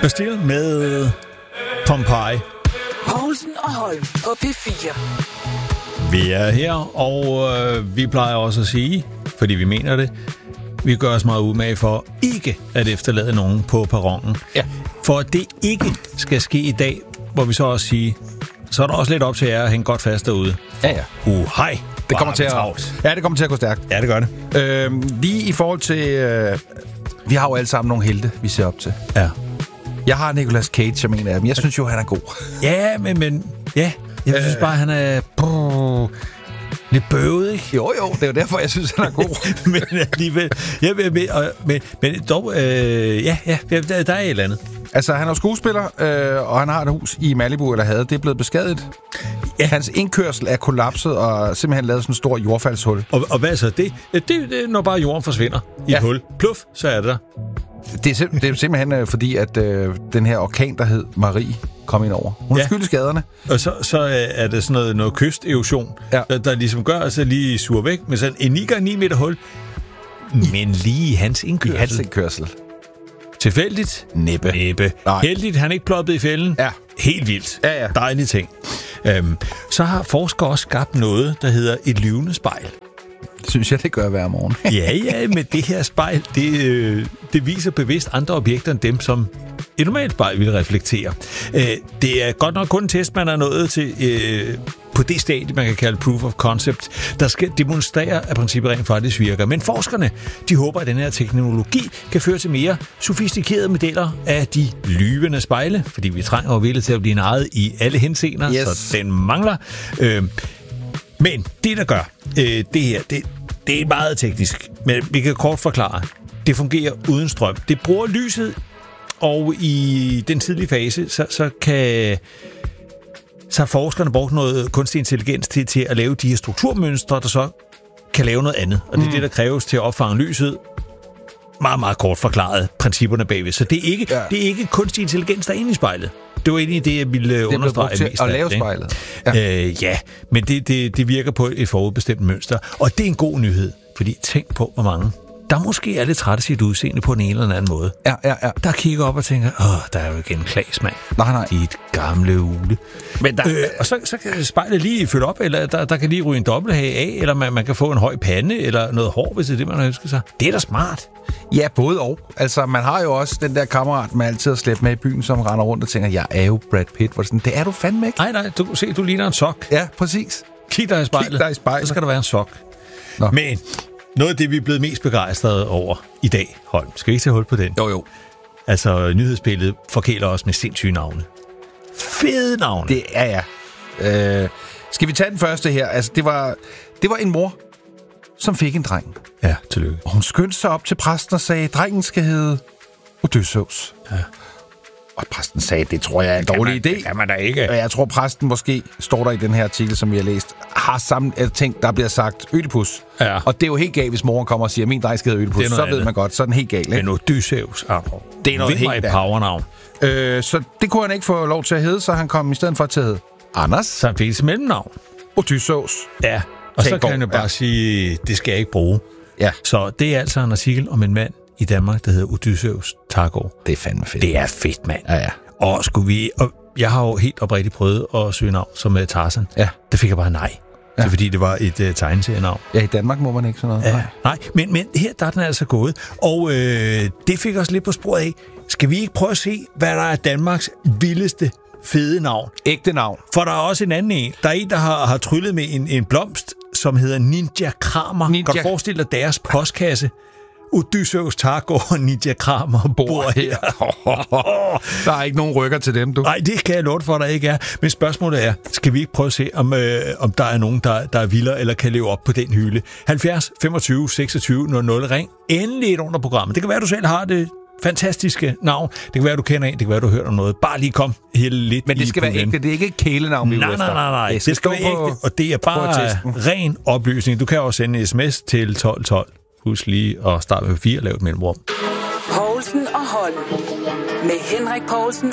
Bastille med Pompeii. Poulsen og Holm på P4. Vi er her, og vi plejer også at sige, fordi vi mener det, vi gør os meget umage for ikke at efterlade nogen på perronen. Ja. For at det ikke skal ske i dag, hvor vi så også sige, så er der også lidt op til jer at hænge godt fast derude. Ja. Hej. Det kommer det kommer til at gå stærkt. Ja, det gør det. Lige i forhold til... vi har jo alle sammen nogle helte, vi ser op til. Ja. Jeg har Nicolas Cage, jeg mener af dem. Jeg synes jo, han er god. Ja, men ja. Jeg synes bare, han er lidt bøvet, ikke? Jo, det er jo derfor, jeg synes, han er god. Men alligevel... Men dog... der er et eller andet. Altså, han er skuespiller, og han har et hus i Malibu, eller havde. Det er blevet beskadiget. Ja. Hans indkørsel er kollapset, og simpelthen lavet sådan en stor jordfaldshul. Og hvad så? Det er, når bare jorden forsvinder i et hul. Pluff, så er det der. Det er simpelthen fordi, at den her orkan, der hed Marie, kom ind over. Hun er skyld i skaderne. Og så er det sådan noget kysterosion, der ligesom gør, altså lige suger væk med sådan en 9x9 meter hul. Men lige i hans indkørsel. Tilfældigt? Næppe. Heldigt, han ikke ploppet i fælden? Ja. Helt vildt. Ja. Dejlige ting. Så har forskere også skabt noget, der hedder et lyvende spejl. Synes jeg, det gør hver morgen. ja, men det her spejl, det viser bevidst andre objekter end dem, som et normalt spejl vil reflektere. Det er godt nok kun en test, man er nået til på det stadie, man kan kalde proof of concept, der skal demonstrere, at princippet rent faktisk virker. Men forskerne, de håber, at den her teknologi kan føre til mere sofistikerede modeller af de lyvende spejle, fordi vi trænger jo vildt til at blive narret i alle henseender, så den mangler. Men det, der gør det her, det er meget teknisk, men vi kan kort forklare. Det fungerer uden strøm. Det bruger lyset, og i den tidlige fase, så har forskerne brugt noget kunstig intelligens til at lave de her strukturmønstre, der så kan lave noget andet. Og det er det, der kræves til at opfange lyset. Meget, meget kort forklaret principperne bagved. Så det er ikke kunstig intelligens, der er inde i spejlet. Det var egentlig det, jeg ville understrege mest af. Det er at lave spejlet. Ja, men det virker på et forudbestemt mønster. Og det er en god nyhed, fordi tænk på, hvor mange der måske er lidt træt af sit udseende på en eller anden måde. Ja. Der kigger op og tænker, der er jo igen Klaas, mand. Nej. Dit gamle ule. Men og så kan spejlet lige fylde op, eller der kan lige ryge en dobbelthage af, eller man kan få en høj pande, eller noget hår, hvis det er det, man har ønsket sig. Det er da smart. Ja, både og. Altså, man har jo også den der kammerat, man altid har slæbt med i byen, som render rundt og tænker, jeg er jo Brad Pitt. Det er du fandme ikke. Nej, du ligner en sok. Ja, præcis. Kig dig i spejlet. Så skal der være en sok. Nå. Men noget af det, vi er blevet mest begejstrede over i dag, Holm. Skal vi ikke tage hul på den? Jo. Altså, nyhedsbilledet forkæler os med sindssyge navne. Fede navne. Det er jeg. Skal vi tage den første her? Altså, det var en mor, som fik en dreng. Ja, tillykke. Og hun skyndte sig op til præsten og sagde, drengen skal hedde Odysseus. Ja. Og præsten sagde, det tror jeg er en dårlig idé. Det kan man da ikke. Og jeg tror, præsten måske, står der i den her artikel, som vi har læst, har tænkt, der bliver sagt Ødipus. Ja. Og det er jo helt galt, hvis moren kommer og siger, min dreng skal hedde Ødipus. Så ved man godt, så er den helt galt. Men Odysseus, det er noget helt et powernavn. Så det kunne han ikke få lov til at hedde, så han kom i stedet for til at hedde Anders. Så han fik et mellemnavn. Odysseus. Ja, og så kan han jo bare sige, det skal jeg ikke bruge. Ja. Så det er altså en artikel om en mand i Danmark, der hedder Odysseus Targaard. Det er fandme fedt. Det er fedt, mand. Ja. Og jeg har jo helt oprigtigt prøvet at søge navn som Tarzan. Ja. Det fik jeg bare nej. Ja. Det er fordi, det var et tegneserienavn. Ja, i Danmark må man ikke sådan noget. Ja. Nej, men her der er den altså gået. Og det fik os lidt på sporet af. Skal vi ikke prøve at se, hvad der er Danmarks vildeste fede navn? Ægte navn. For der er også en anden en. Der er en, der har tryllet med en blomst, som hedder Ninja Kramer. Kan du forestille dig deres postkasse? Odysseus Targaard og Ninja Kramer bor her. Der er ikke nogen rykker til dem, du. Nej, det kan jeg love for, der ikke er. Men spørgsmålet er, skal vi ikke prøve at se, om der er nogen, der er vildere eller kan leve op på den hylde? 70 25 26 00. Ring endelig under programmet. Det kan være, du selv har det fantastiske navn. Det kan være, du kender en. Det kan være, du har hørt om noget. Bare lige kom helt lidt. Men det skal være ægte. Det er ikke et kælenavn, vi er ude efter. Nej. Det skal være ægte, og det er bare ren oplysning. Du kan også sende en sms til 1212. Husk lige at starte med 4 og lave et mellemrum. Poulsen og Holm. Med Henrik Poulsen